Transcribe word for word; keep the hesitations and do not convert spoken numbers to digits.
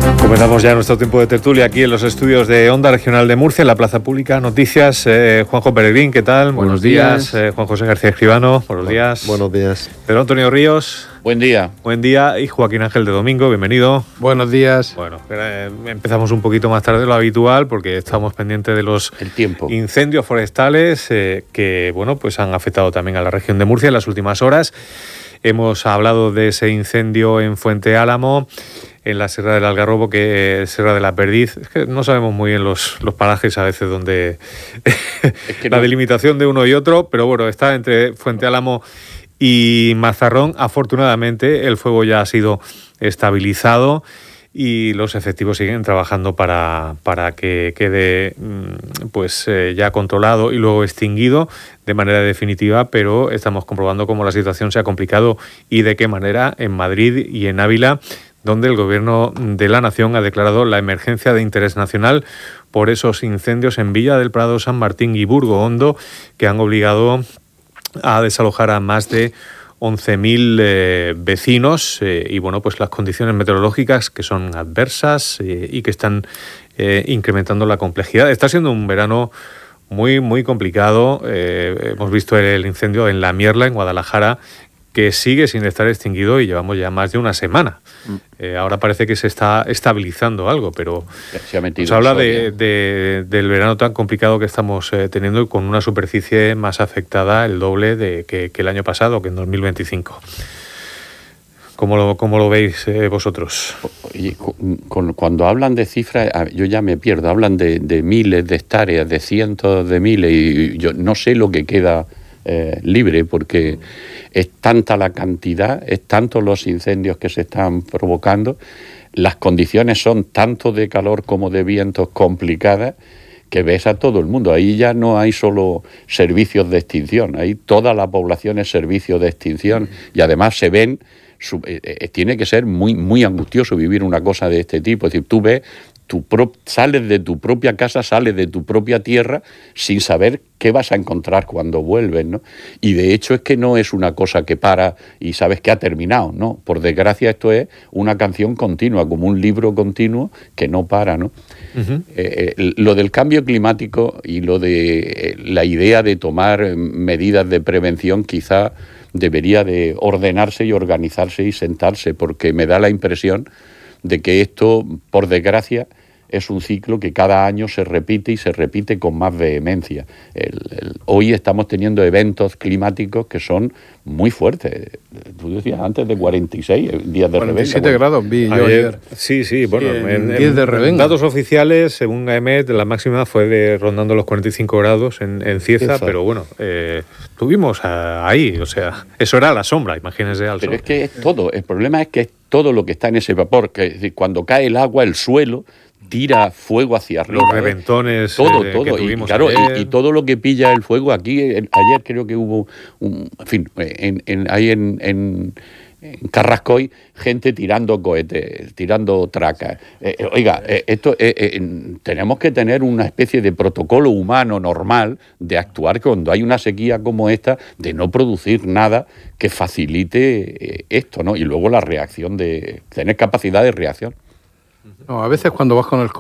Comenzamos ya nuestro tiempo de tertulia aquí en los estudios de Onda Regional de Murcia, en la Plaza Pública. Noticias, eh, Juanjo Peregrín, ¿qué tal? Buenos, buenos días. días. Eh, Juan José García Escribano, buenos días. Buenos días. Pedro Antonio Ríos. Buen día. Buen día. Y Joaquín Ángel de Domingo, bienvenido. Buenos días. Bueno, eh, empezamos un poquito más tarde de lo habitual porque estamos pendientes de los El tiempo. incendios forestales eh, que, bueno, pues han afectado también a la región de Murcia en las últimas horas. Hemos hablado de ese incendio en Fuente Álamo, en la Sierra del Algarrobo, que es Sierra de la Perdiz. Es que no sabemos muy bien los, los parajes a veces donde es que la no... delimitación de uno y otro, pero bueno, está entre Fuente Álamo y Mazarrón. Afortunadamente el fuego ya ha sido estabilizado y los efectivos siguen trabajando para, para que quede pues eh, ya controlado y luego extinguido de manera definitiva, pero estamos comprobando cómo la situación se ha complicado y de qué manera en Madrid y en Ávila, donde el Gobierno de la Nación ha declarado la emergencia de interés nacional por esos incendios en Villa del Prado, San Martín y Burgo Hondo, que han obligado a desalojar a más de once mil eh, vecinos eh, y bueno, pues las condiciones meteorológicas que son adversas eh, y que están eh, incrementando la complejidad. Está siendo un verano muy, muy complicado. Eh, hemos visto el incendio en La Mierla, en Guadalajara, que sigue sin estar extinguido y llevamos ya más de una semana. Mm. Eh, ahora parece que se está estabilizando algo, pero se, se nos habla de, de, del verano tan complicado que estamos eh, teniendo y con una superficie más afectada, el doble de que, que el año pasado, que en dos mil veinticinco. ¿Cómo lo, cómo lo veis eh, vosotros? Oye, con, cuando hablan de cifras, yo ya me pierdo. Hablan de, de miles de hectáreas, de cientos de miles, y yo no sé lo que queda eh, libre, porque es tanta la cantidad, es tanto los incendios que se están provocando, las condiciones son tanto de calor como de vientos complicadas, que ves a todo el mundo. Ahí ya no hay solo servicios de extinción, ahí toda la población es servicio de extinción, y además se ven, su, eh, eh, tiene que ser muy, muy angustioso vivir una cosa de este tipo. Es decir, tú ves, tu pro, sales de tu propia casa, sales de tu propia tierra sin saber qué vas a encontrar cuando vuelves, ¿no? Y de hecho es que no es una cosa que para y sabes que ha terminado, ¿no? Por desgracia esto es una canción continua, como un libro continuo que no para, ¿no? Uh-huh. Eh, eh, lo del cambio climático y lo de eh, la idea de tomar medidas de prevención quizá debería de ordenarse y organizarse y sentarse, porque me da la impresión de que esto, por desgracia, es un ciclo que cada año se repite y se repite con más vehemencia. El, el, hoy estamos teniendo eventos climáticos que son muy fuertes. Tú decías antes de cuarenta y seis días de cuarenta y siete revenga. grados vi yo ayer. ayer. Sí, sí, bueno, sí, en, en, de en datos oficiales, según A E M E T, la máxima fue de rondando los cuarenta y cinco grados en, en Cieza, Cieza, pero bueno, eh, estuvimos a, ahí, o sea, eso era la sombra, imagínense al Pero sol. es que es todo, el problema es que es todo lo que está en ese vapor, que es decir, cuando cae el agua, el suelo tira fuego hacia arriba. Los reventones todo, eh, todo. que tuvimos y, claro, ayer. Y, y todo lo que pilla el fuego. Aquí, el, ayer creo que hubo, un, en fin, en, en, ahí en, en, en Carrascoy, gente tirando cohetes, tirando tracas. Eh, eh, oiga, eh, esto eh, eh, tenemos que tener una especie de protocolo humano normal de actuar cuando hay una sequía como esta, de no producir nada que facilite eh, esto, ¿no? Y luego la reacción de tener capacidad de reacción. No, a veces cuando vas con el